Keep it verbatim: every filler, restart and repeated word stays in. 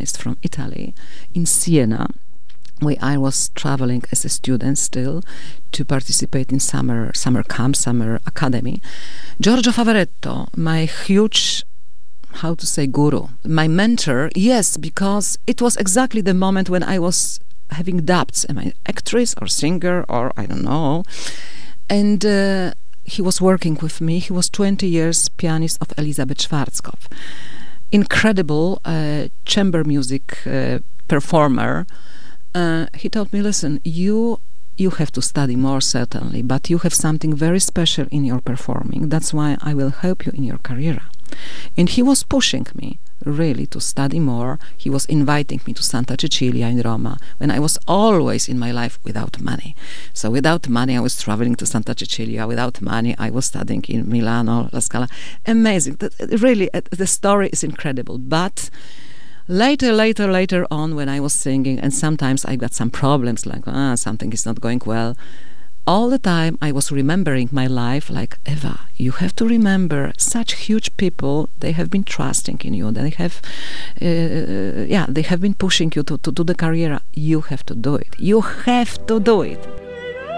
pianist from Italy in Siena, where I was traveling as a student still to participate in summer summer camp, summer academy. Giorgio Favaretto, my huge, how to say, guru, my mentor, yes, because it was exactly the moment when I was having doubts, am I actress or singer or I don't know. And uh, he was working with me. He was twenty years pianist of Elizabeth Schwarzkopf. Incredible uh, chamber music uh, performer. Uh, he told me, listen, you you have to study more, certainly, but you have something very special in your performing. That's why I will help you in your career. And he was pushing me, really, to study more. He was inviting me to Santa Cecilia in Roma, when I was always in my life without money. So without money, I was traveling to Santa Cecilia. Without money, I was studying in Milano, La Scala. Amazing. That, really, uh, the story is incredible. But Later, later, later on, when I was singing, and sometimes I got some problems, like, ah, something is not going well, all the time I was remembering my life, like, Eva, you have to remember, such huge people, they have been trusting in you, they have, uh, yeah, they have been pushing you to, to do the career. You have to do it. You have to do it.